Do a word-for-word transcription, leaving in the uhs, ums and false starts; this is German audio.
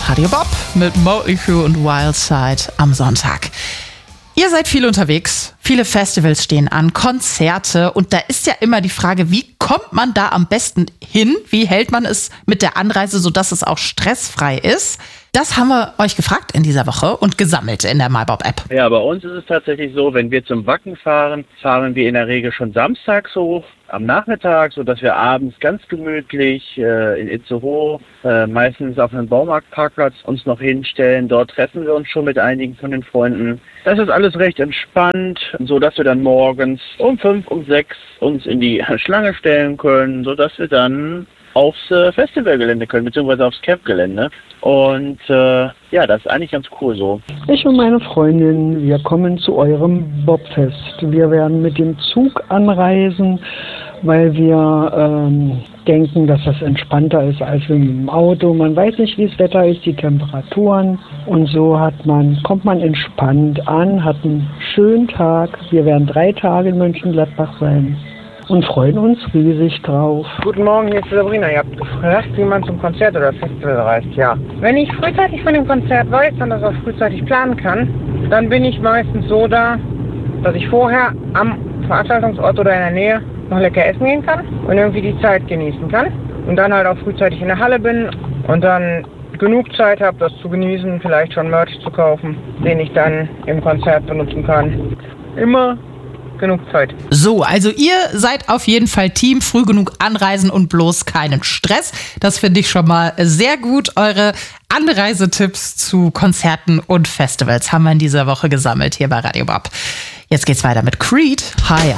Radio Bob mit Motley Crue und Wildside am Sonntag. Ihr seid viel unterwegs, viele Festivals stehen an, Konzerte und da ist ja immer die Frage, wie kommt man da am besten hin? Wie hält man es mit der Anreise, sodass es auch stressfrei ist? Das haben wir euch gefragt in dieser Woche und gesammelt in der MyBob-App. Ja, bei uns ist es tatsächlich so, wenn wir zum Wacken fahren, fahren wir in der Regel schon samstags hoch, am Nachmittag, sodass wir abends ganz gemütlich äh, in Itzehoe, äh, meistens auf einem Baumarktparkplatz, uns noch hinstellen. Dort treffen wir uns schon mit einigen von den Freunden. Das ist alles recht entspannt, sodass wir dann morgens um fünf, um sechs uns in die Schlange stellen können, sodass wir dann aufs äh, Festivalgelände können, beziehungsweise aufs Campgelände. Und äh, ja, das ist eigentlich ganz cool so. Ich und meine Freundin, wir kommen zu eurem Bobfest. Wir werden mit dem Zug anreisen, weil wir ähm, denken, dass das entspannter ist als mit dem Auto. Man weiß nicht, wie das Wetter ist, die Temperaturen. Und so hat man, kommt man entspannt an, hat einen schönen Tag. Wir werden drei Tage in Mönchengladbach sein und freuen uns riesig drauf. Guten Morgen, hier ist Sabrina. Ihr habt gefragt, wie man zum Konzert oder Festival reist. Ja. Wenn ich frühzeitig von dem Konzert weiß und das auch frühzeitig planen kann, dann bin ich meistens so da, dass ich vorher am Veranstaltungsort oder in der Nähe noch lecker essen gehen kann und irgendwie die Zeit genießen kann. Und dann halt auch frühzeitig in der Halle bin und dann genug Zeit habe, das zu genießen, vielleicht schon Merch zu kaufen, den ich dann im Konzert benutzen kann. Immer genug Zeit. So, also ihr seid auf jeden Fall Team, früh genug anreisen und bloß keinen Stress. Das finde ich schon mal sehr gut. Eure Anreisetipps zu Konzerten und Festivals haben wir in dieser Woche gesammelt hier bei Radio Bob. Jetzt geht's weiter mit Creed. Hi.